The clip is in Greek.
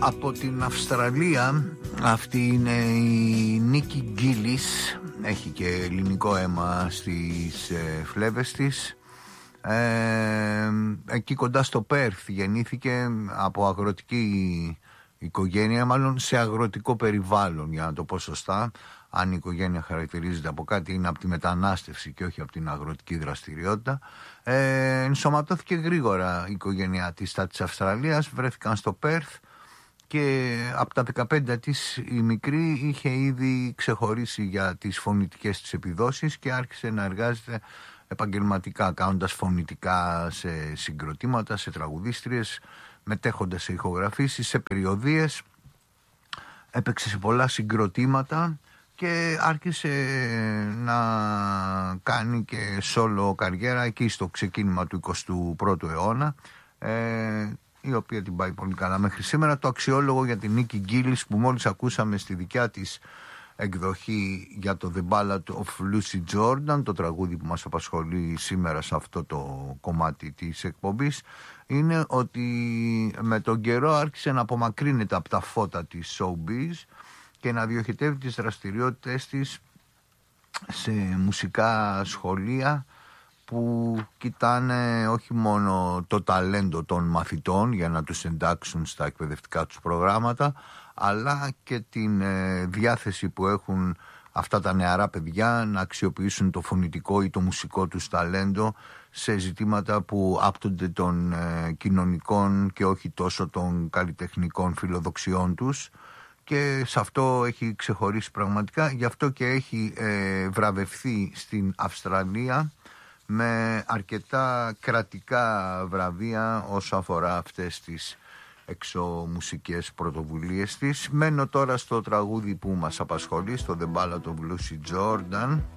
Από την Αυστραλία, αυτή είναι η Νίκη Γκίλης. Έχει και ελληνικό αίμα στις φλέβες της. Εκεί κοντά στο Πέρθ γεννήθηκε, από αγροτική οικογένεια, μάλλον σε αγροτικό περιβάλλον, για να το πω σωστά. Αν η οικογένεια χαρακτηρίζεται από κάτι, είναι από τη μετανάστευση και όχι από την αγροτική δραστηριότητα. Ενσωματώθηκε γρήγορα η οικογένειά της στα της Αυστραλίας, βρέθηκαν στο Πέρθ και από τα 15 της η μικρή είχε ήδη ξεχωρίσει για τις φωνητικές της επιδόσεις και άρχισε να εργάζεται επαγγελματικά, κάνοντας φωνητικά σε συγκροτήματα, σε τραγουδίστριες, μετέχοντας σε ηχογραφήσεις, σε περιοδίες. Έπαιξε σε πολλά συγκροτήματα και άρχισε να κάνει και solo καριέρα εκεί στο ξεκίνημα του 21ου αιώνα, η οποία την πάει πολύ καλά μέχρι σήμερα. Το αξιόλογο για την Νίκη Γκίλης που μόλις ακούσαμε στη δικιά της εκδοχή για το The Ballad of Lucy Jordan, το τραγούδι που μας απασχολεί σήμερα σε αυτό το κομμάτι της εκπομπής, είναι ότι με τον καιρό άρχισε να απομακρύνεται από τα φώτα της showbiz και να διοχετεύει τις δραστηριότητες της σε μουσικά σχολεία που κοιτάνε όχι μόνο το ταλέντο των μαθητών για να τους εντάξουν στα εκπαιδευτικά τους προγράμματα, αλλά και την διάθεση που έχουν αυτά τα νεαρά παιδιά να αξιοποιήσουν το φωνητικό ή το μουσικό τους ταλέντο σε ζητήματα που άπτονται των κοινωνικών και όχι τόσο των καλλιτεχνικών φιλοδοξιών τους. Και σε αυτό έχει ξεχωρίσει πραγματικά, γι' αυτό και έχει βραβευθεί στην Αυστραλία με αρκετά κρατικά βραβεία όσο αφορά αυτές τις εξωμουσικές πρωτοβουλίες της. Μένω τώρα στο τραγούδι που μας απασχολεί, στο The Ballad of Lucy Jordan.